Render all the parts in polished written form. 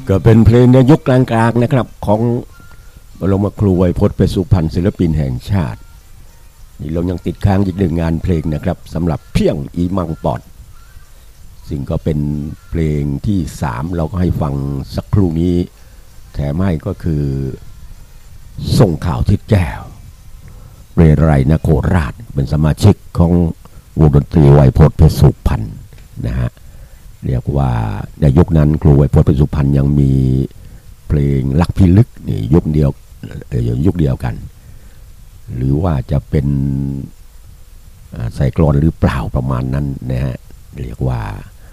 ก็เป็นเพลงในยุคกลางๆนะครับของบรมครูไวยพจน์ เป็นสุพรรณศิลปินแห่งชาตินี่เรายังติดค้างอีกหนึ่งงานเพลงนะครับสำหรับเพียงอีมังปอดซึ่งก็เป็นเพลงที่3เราก็ให้ฟังสักครู่นี้แถมให้ก็คือส่งข่าวทิศแก้วเรไรนโคราชเป็นสมาชิกของวงดนตรีไวยพจน์ เพชรสุพรรณนะฮะเรียกว่าในยุคนั้นครูไวยพจน์ เพชรสุพรรณยังมีเพลงลักพิลึกนี่ยุคเดียวกันหรือว่าจะเป็นใส่กลอนหรือเปล่าประมาณนั้นนะฮะเรียกว่า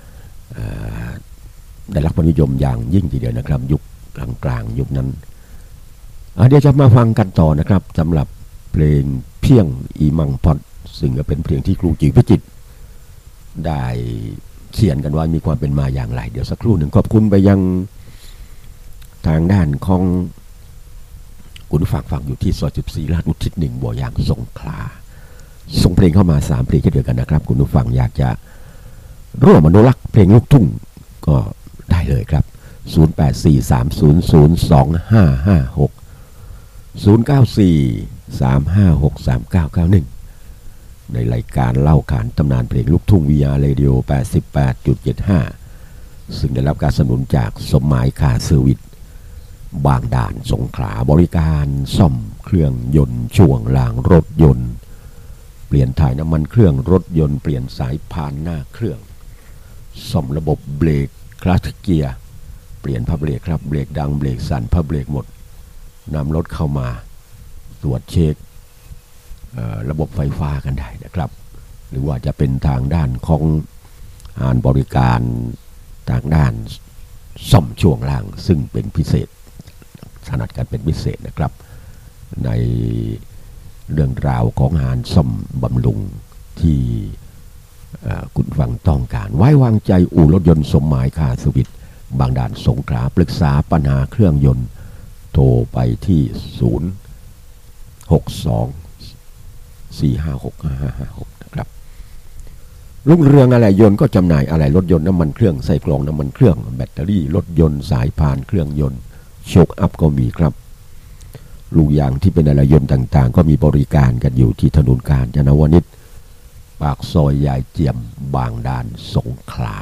ได้รับความนิยมอย่างยิ่งทีเดียวนะครับยุคกลางยุคนั้นเดี๋ยวจะมาฟังกันต่อนะครับสำหรับเพลงเพียงอีมังพอดซึ่งก็เป็นเพลงที่ครูจิ๋วพิจิตรได้เขียนกันว่ามีความเป็นมาอย่างไรเดี๋ยวสักครู่หนึ่งขอบคุณไปยังทางด้านของคุณฟังอยู่ที่ซอย14ลาดอุทิศ1บัวยางสงขลาส่งเพลงเข้ามา3เพลงเช่นเดียวกันนะครับคุณผู้ฟังอยากจะร่วมอนุรักษ์เพลงลูกทุ่งก็ได้เลยครับ0843002556 0943563991ในรายการเล่าขานตำนานเพลงลูกทุ่ง VR Radio 88.75 ซึ่งได้รับการสนับสนุนจากสมหมายคาร์เซอร์วิสบางด่านสงขลาบริการซ่อมเครื่องยนต์ช่วงล่างรถยนต์เปลี่ยนถ่ายน้ำมันเครื่องรถยนต์เปลี่ยนสายพานหน้าเครื่องซ่อมระบบเบรกคลัตช์เกียร์เปลี่ยนผ้าเบรกครับเบรกดังเบรกสั่นผ้าเบรกหมดนำรถเข้ามาตรวจเช็คระบบไฟฟ้ากันได้นะครับหรือว่าจะเป็นทางด้านของบริการทางด้านซ่อมช่วงล่างซึ่งเป็นพิเศษถนัดกันเป็นพิเศษนะครับในเรื่องราวของงานซ่อมบำรุงที่คุณฟังต้องการไว้วางใจอู่รถยนต์สมหมายคาร์เซอร์วิสบางด่านสงขลาปรึกษาปัญหาเครื่องยนต์โทรไปที่062-456-5556นะครับรุ่งเรืองอะไรยนต์ก็จำหน่ายอะไรรถยนต์น้ำมันเครื่องใส่กล่องน้ำมันเครื่องแบตเตอรี่รถยนต์สายพานเครื่องยนต์โชคอัพก็มีครับลูกยางที่เป็นอะไรยนต์ต่างๆก็มีบริการกันอยู่ที่ถนนกาญจนวนิชปากซอยยายเจียมบางด่านสงขลา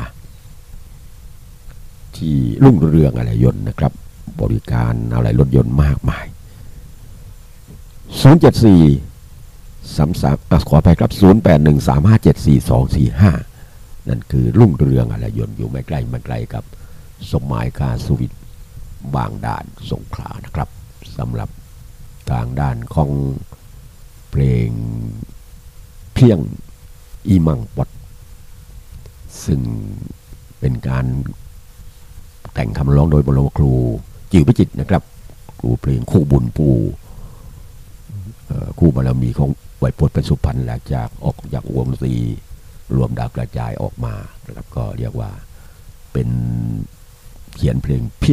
ที่รุ่งเรืองอะไรยนต์นะครับบริการอะไรรถยนต์มากมาย074-33ขอไปครับ0813574245นั่นคือรุ่งเรืองอะไรยนต์อยู่ไม่ไกลกับสมหมายคาร์เซอร์วิสบางด่านสงขลานะครับสำหรับทางด้านของเพลงเพียงอีมังปอดซึ่งเป็นการแต่งคำร้องโดยบรมครูจิ๋วพิจิตรนะครับครูเพลงคู่บุญปู่คู่บารมีของไวยพจน์ เป็นสุพรรณหลังจากออกจากวงดนตรีรวมดาวกระจายออกมานะครับก็เรียกว่าเป็นเขียนเพลง